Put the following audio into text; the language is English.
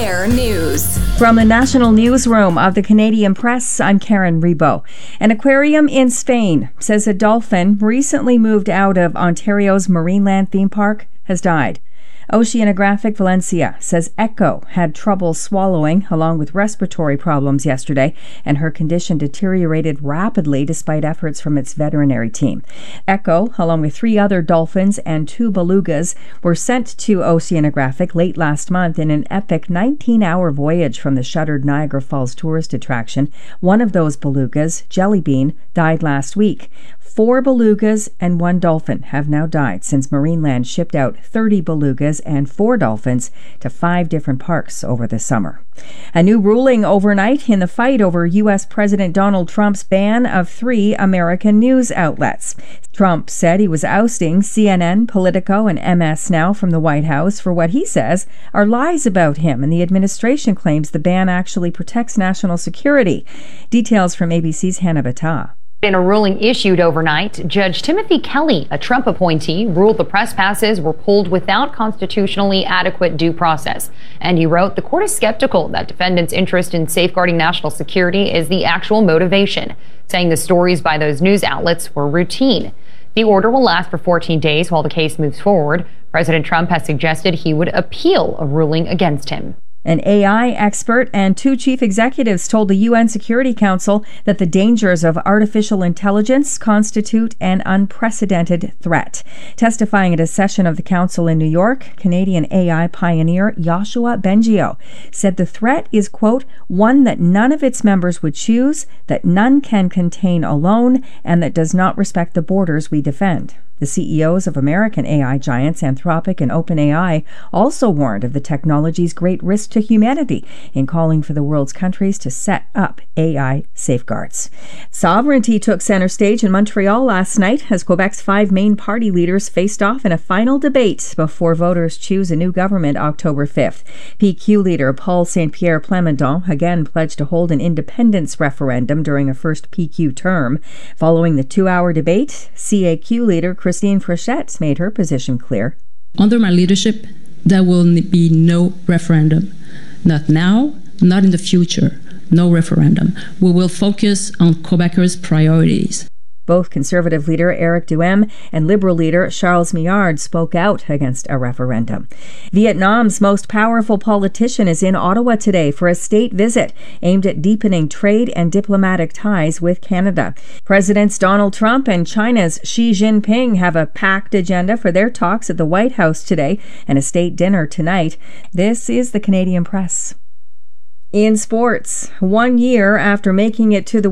On-Air News. From the National Newsroom of the Canadian Press, I'm Karen Rebo. An aquarium in Spain says a dolphin recently moved out of Ontario's Marineland theme park has died. Oceanographic Valencia says Echo had trouble swallowing along with respiratory problems yesterday, and her condition deteriorated rapidly despite efforts from its veterinary team. Echo, along with 3 other dolphins and 2 belugas, were sent to Oceanographic late last month in an epic 19-hour voyage from the shuttered Niagara Falls tourist attraction. One of those belugas, Jellybean, died last week. 4 belugas and 1 dolphin have now died since Marineland shipped out 30 belugas and 4 dolphins to 5 different parks over the summer. A new ruling overnight in the fight over U.S. President Donald Trump's ban of 3 American news outlets. Trump said he was ousting CNN, Politico, and MS Now from the White House for what he says are lies about him, and the administration claims the ban actually protects national security. Details from ABC's Hannah Battah. In a ruling issued overnight, Judge Timothy Kelly, a Trump appointee, ruled the press passes were pulled without constitutionally adequate due process. And he wrote, the court is skeptical that defendants' interest in safeguarding national security is the actual motivation, saying the stories by those news outlets were routine. The order will last for 14 days while the case moves forward. President Trump has suggested he would appeal a ruling against him. An AI expert and 2 chief executives told the UN Security Council that the dangers of artificial intelligence constitute an unprecedented threat. Testifying at a session of the council in New York, Canadian AI pioneer Yoshua Bengio said the threat is, quote, one that none of its members would choose, that none can contain alone, and that does not respect the borders we defend. The CEOs of American AI giants Anthropic and OpenAI also warned of the technology's great risk to humanity in calling for the world's countries to set up AI safeguards. Sovereignty took center stage in Montreal last night as Quebec's 5 main party leaders faced off in a final debate before voters choose a new government October 5th. PQ leader Paul Saint-Pierre Plamondon again pledged to hold an independence referendum during a first PQ term. Following the 2-hour debate, CAQ leader Christine Frechette made her position clear. Under my leadership, there will be no referendum. Not now, not in the future. No referendum. We will focus on Quebecers' priorities. Both Conservative leader Eric Duhem and Liberal leader Charles Millard spoke out against a referendum. Vietnam's most powerful politician is in Ottawa today for a state visit aimed at deepening trade and diplomatic ties with Canada. Presidents Donald Trump and China's Xi Jinping have a packed agenda for their talks at the White House today and a state dinner tonight. This is the Canadian Press. In sports, 1 year after making it to the